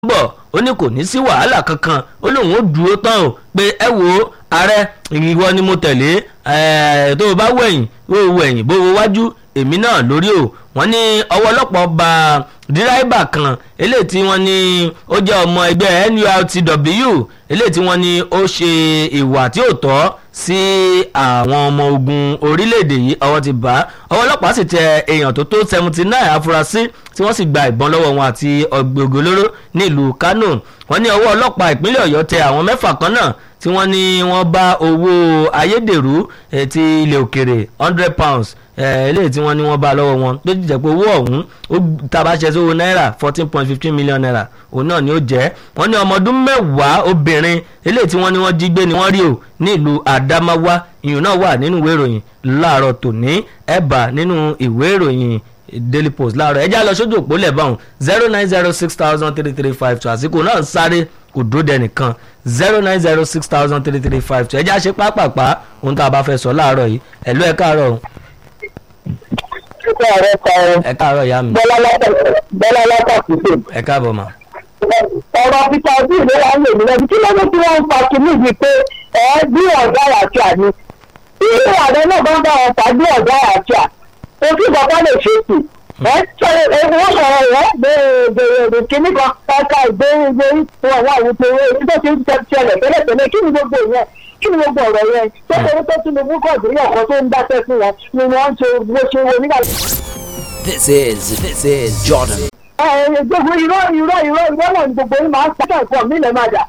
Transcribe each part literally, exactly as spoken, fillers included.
bọ̀ ó ní kò ní sí wàhálà kankan ó lóun ó dúró tán o pé ẹ wo ààrẹ ìwọ ni mo tẹ̀lé tó o bá wẹ̀yìn ó wẹ̀yìn bó o wájú èmi náà lórí o wọ́n ní ọwọ́ ọlọ́pàá bá díráìbà kan eléyìí tí wọ́n ní ó jẹ́ ọmọ ẹgbẹ́ N U R T W eléyìí tí wọ́n ní ó ṣe ìwà tí ò tọ́ sí àwọn ọmọ ogun orílẹ̀-èdè yìí ọwọ́ ti bá ọwọ́ ọlọ́pàá sì tẹ èèyàn tó tó seventy nine afurasí tí wọ́n sì gba ìbọn lọ́wọ́ wọn àti ọgbẹ̀gì olóró nílùú Kánò wọ́n ní ọwọ́ ọlọ́pàá ìpínlẹ̀ Ọ̀yọ́ tẹ àwọn mẹ́fà kan náà tí wọ́n ní wọ́n bá owó ayédèrú ti ilẹ̀ òkèrè hundred pounds eléyìí tí wọ́n ní wọ́n bá lọ́wọ́ wọn tó jẹ́ pé owó ọ̀hún ó tabaṣẹ́ sówó náírà fourteen point fifteen million naira òun náà ni ó jẹ́ wọ́n ní ọmọ ọdún mẹ́wàá obìnrin eléyìí tí wọ́n ní wọ́n jí gbé ni wọ́n rí o ní ìlú Adamawa ìyún náà wà nínú ìwé ìròyìn láàárọ̀ tòní ẹ̀bà nínú ìwé ìròyìn Daily Post láàárọ̀ ẹjẹ́ lọ sójú òpó lẹ́bàá zero nine zero six thousand three three five two àsìkò náà ń sáré kò dúró dẹ nìkan zero nine zero six thousand three three five two ẹjẹ́ àṣẹ pápápá ohun tá a bá fẹ́ sọ láàárọ̀ yìí ẹ̀lú ẹ̀ káàárọ̀ ẹ káàárọ̀ ìyá mi bọ́lá látàkùn ẹ káàbọ̀ mà. ọ̀rọ̀ peter obi ló wà ń lè mí lẹ́bi kí ló dé tí wọ́n ń fa kínní bíi pé ẹ bí ọ̀gá àti àní ilé ààrẹ náà bá ń bá wọn fà bí ọ̀gá àti à ojú bàbá lè ṣe sí ẹ sọ̀rọ̀ ẹ wọ́n sọ̀rọ̀ rẹ̀ bẹ̀rẹ̀ kínní kan káka ìgbérígbé wọn wà wípé èyí tó ti ń ṣẹlẹ̀ tẹ́lẹ̀tẹ́lẹ̀ kí ni gbogbo ìyẹn kí ni gbogbo ọ̀rọ̀ yẹn tó torí tó Tinubu kọ̀ sí ọ̀kan tó ń dáṣẹ́ fún wọn ni wọ́n ń ṣe bó ṣe wo nígbà. This is this is Jordan. gbogbo irọ́ irọ́ irọ́ irọ́ náà ni gbogbo yín máa ń sábà fún mi lẹ́ẹ̀ máa jà.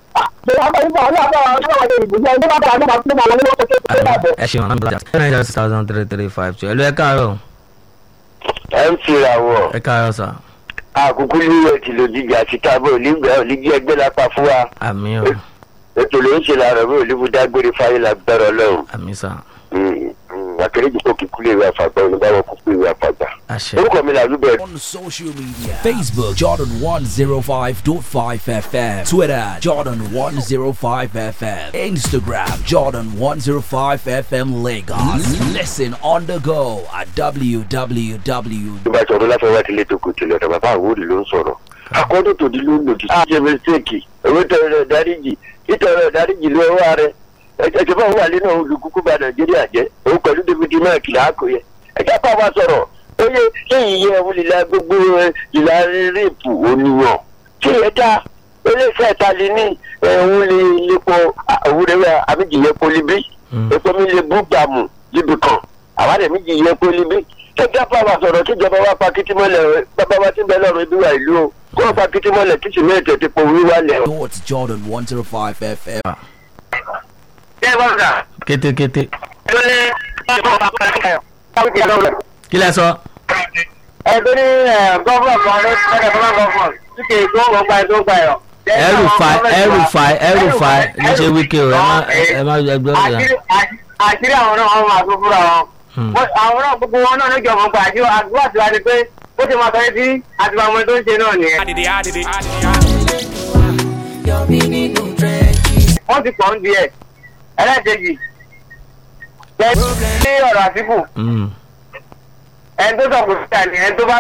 ẹ ṣeun ọ̀nà bíi nine zero six thousand three three five two ẹ̀lú ẹ̀ káàárọ̀. ẹ ń fi àwọ̀. ẹ káàárọ̀ sà. àkókò líwẹ̀ tí ló jíjà sí tábọ̀ onígbà onígbà ẹgbẹ́ lápá fún wa. àmín o. ètò ló ń ṣe làárọ̀ bí olúbúdágbére fáyé la gbẹ́rọ̀ lọ́hùn. àmín sà. àkèrèjì kò kíkú lè wà fàgbà oníbàwọ̀ kúkú lè wà fàgbà. àṣẹ. orúkọ mi là lúbẹ̀. On social media, Facebook Jordan one oh five point five F M, Twitter Jordan one oh five F M, Instagram Jordan one oh five F M Lagos. Listen on the go at w w w. ìgbà sọ̀rọ̀ láfẹ́ wá tilé tó kò tilẹ̀ ọ̀dọ̀ bàbá àwòrán ló ń sọ̀rọ̀. akọ́dọ̀ tòdí ló ń lòdì sí ṣe mẹ́sẹ̀kì owó tọrọ dáríjì títọrọ dáríjì ló wà rẹ ẹ̀jẹ̀ bá wà nínú olùkúkú bá Nàìjíríà jẹ́ òun pẹ̀lú David mark làákò yẹ ẹ̀jẹ̀ bá wa sọ̀rọ̀ ó yẹ lẹ́yìn yẹ òun lílà gbogbo ìlà rẹ́pù oníwọ̀n tí yẹ dá eléṣẹ́ ìtàlẹ́ ní òun lè lépo òwúrẹ́wẹ́ àbíjì yẹ kó libí epo mi lè bú gbàmù líbi kan àwádẹ́ méjì yẹ kó libí ẹ̀jẹ̀ bá wa sọ̀rọ̀ kíjọba wa pa kìtìmọ́lẹ̀ bàbá wa ti bẹ̀ lọ́rùn ibi wa ìlú o kó o pa kìtìmọ́lẹ̀ kìtì mẹ́ẹ̀tẹ̀ ti pọ̀ wíwá lẹ̀. It's Jordan one oh five F M. kétékété. kí lẹ sọ. ẹgbẹ́ ní gọ́fúnà kan ló ṣẹlẹ̀ fún gọ́fúnà títí tó ń gba ẹ̀ tó gba ẹ̀. ẹrù fa ẹrù fa ẹrù fa ní ṣe wíkẹ́ o ẹ má ẹ má ẹgbẹ́ ọ̀la. àṣírí àwọn náà wọn máa tó fúnra wọn. àwọn náà gbogbo wọn náà ló jọ wọn gba àjọ àdúrà tí wàá di pé ó ti máa sọ sí àti àwọn ọmọ tó ń ṣe náà nìyẹn. wọ́n ti pọ̀ ń di ẹ̀ ẹlẹ́ẹ̀kejì ní ọ̀rọ̀ àtìkù ẹni tó sọ̀kù sí àní ẹni tó bá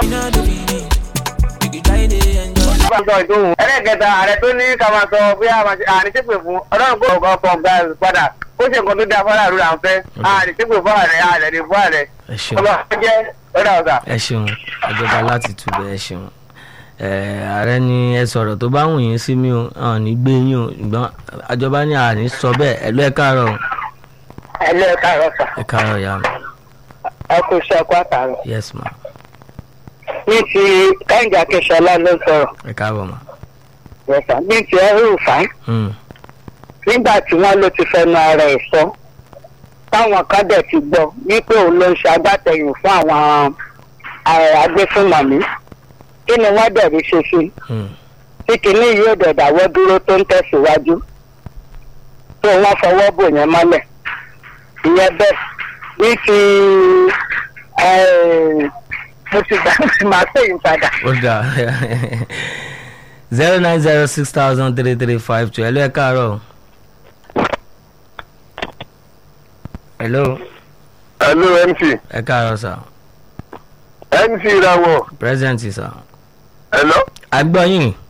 bá sọ ìtòhùn ẹlẹ́ẹ̀kẹta ààrẹ tó ní ká máa sọ bí àní ṣépè fún ọlọ́run kó ọkọ̀ ọkọ̀ ọ̀gá padà ó ṣe nǹkan tó dá fọ́nrán àrùn à ń fẹ́ àní ṣépè fún ààrẹ ààrẹ ní fún ààrẹ ọlọ́run jẹ́ ọ̀dà ọ̀gá. ẹ ṣeun àjọba láti túbẹ̀ ẹ ṣeun ààrẹ ni ẹ sọ̀rọ̀ tó bá wù yín sí mi ò hàn ní gbé yín o ṣùgbọ́n àjọba ní àní sọ bẹ́ẹ̀ ẹ̀lú ẹ̀ káàárọ̀. ẹ̀lú ẹ̀ káàárọ̀ sà. ẹ̀ káàárọ̀ yá mi. ẹ kò ṣe ẹ̀kọ́ àtàrọ̀. yes ma. ní ti Kẹ́hìndé Akínsọ́lá ló ń sọ̀rọ̀. ẹ̀ káàbọ̀ ma. yẹ̀sà ní ti ẹrù fáin. nígbà tí wọ́n ló ti fẹnu ara ẹ̀ sọ táwọn kan dẹ̀ ti gbọ́ wípé òun ló ń ṣe agbátẹrù fún àwọn agbésùnmọ̀mí kí ni wọ́n dẹ̀ rí ṣe sí tí kìíní yóò dẹ̀ dáwọ́ dúró tó ń tẹ̀síwájú tó wọ́n fọwọ́ bò yẹn mọ́lẹ̀ ìyẹn bẹ́ẹ̀ ní ti mo ti gbà máa pè yín padà. ó dà zero nine zero six thousand three three five two ẹ̀lú ẹ̀ káàárọ̀. hello. hello M C. ẹ̀ káàárọ̀ sà. M C ìràwọ̀. present sà. hello. agbọ́yìn.